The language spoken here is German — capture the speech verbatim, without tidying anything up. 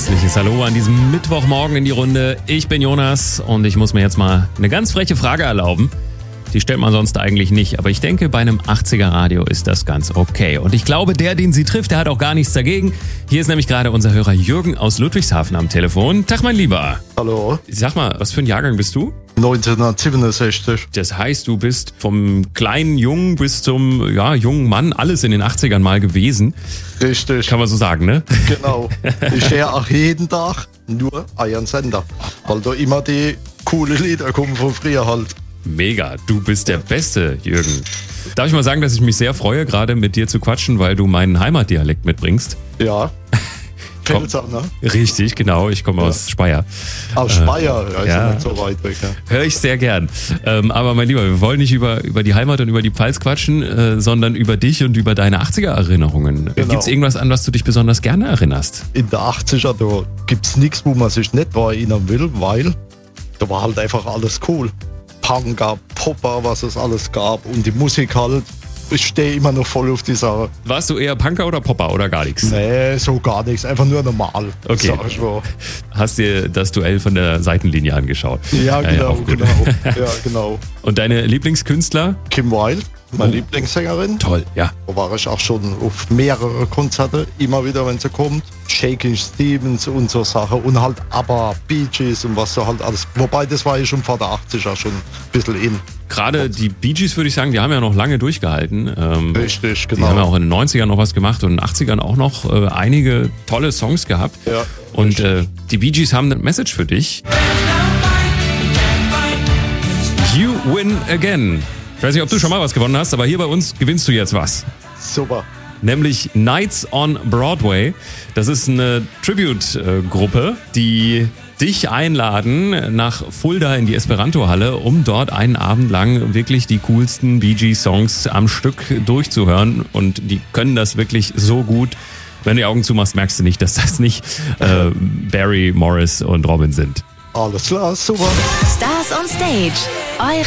herzliches Hallo an diesem Mittwochmorgen in die Runde. Ich bin Jonas und ich muss mir jetzt mal eine ganz freche Frage erlauben. Die stellt man sonst eigentlich nicht, aber ich denke, bei einem achtziger-Radio ist das ganz okay. Und ich glaube, der, den sie trifft, der hat auch gar nichts dagegen. Hier ist nämlich gerade unser Hörer Jürgen aus Ludwigshafen am Telefon. Tag, mein Lieber. Hallo. Sag mal, was für ein Jahrgang bist du? neunzehnhundertsiebenundsechzig. Das heißt, du bist vom kleinen Jungen bis zum ja, jungen Mann alles in den achtzigern mal gewesen. Richtig. Kann man so sagen, ne? Genau. Ich höre auch jeden Tag nur euren Sender, weil da immer die coole Lieder kommen von früher halt. Mega, du bist der Beste, Jürgen. Darf ich mal sagen, dass ich mich sehr freue, gerade mit dir zu quatschen, weil du meinen Heimatdialekt mitbringst? Ja. Pfälzer, ne? Richtig, genau. Ich komme ja. aus Speyer. Aus Speyer, äh, ja, ist ja. ja nicht so weit weg. Ja. Höre ich sehr gern. Ähm, aber mein Lieber, wir wollen nicht über, über die Heimat und über die Pfalz quatschen, äh, sondern über dich und über deine achtziger-Erinnerungen. Genau. Gibt es irgendwas, an was du dich besonders gerne erinnerst? In der achtziger, da gibt es nichts, wo man sich nicht erinnern will, weil da war halt einfach alles cool. Punker, Popper, was es alles gab und die Musik halt. Ich stehe immer noch voll auf die Sache. Warst du eher Punker oder Popper oder gar nichts? Nee, so gar nichts. Einfach nur normal. Okay. Sag ich mal. Hast dir das Duell von der Seitenlinie angeschaut? Ja, genau, ja, auch gut. genau. Ja, genau. Und deine Lieblingskünstler? Kim Wilde, meine Oh. Lieblingssängerin. Toll, ja. Da war ich auch schon auf mehrere Konzerte, immer wieder, wenn sie kommt. Shaking Stevens und so Sachen. Und halt ABBA, Bee Gees und was so halt alles. Wobei, das war ja schon vor der achtziger schon ein bisschen in. Gerade die Bee Gees, würde ich sagen, die haben ja noch lange durchgehalten. Ähm, Richtig, Die haben ja genau. auch in den neunzigern noch was gemacht und in den achtzigern auch noch äh, einige tolle Songs gehabt. Ja, Und äh, die Bee Gees haben eine Message für dich. You win again. Ich weiß nicht, ob du schon mal was gewonnen hast, aber hier bei uns gewinnst du jetzt was. Super. Nämlich Nights on Broadway. Das ist eine Tribute-Gruppe, die dich einladen nach Fulda in die Esperanto-Halle, um dort einen Abend lang wirklich die coolsten Bee Gees-Songs am Stück durchzuhören. Und die können das wirklich so gut. Wenn du die Augen zumachst, merkst du nicht, dass das nicht äh, Barry, Morris und Robin sind. Alles klar, super. Stars on Stage. Eure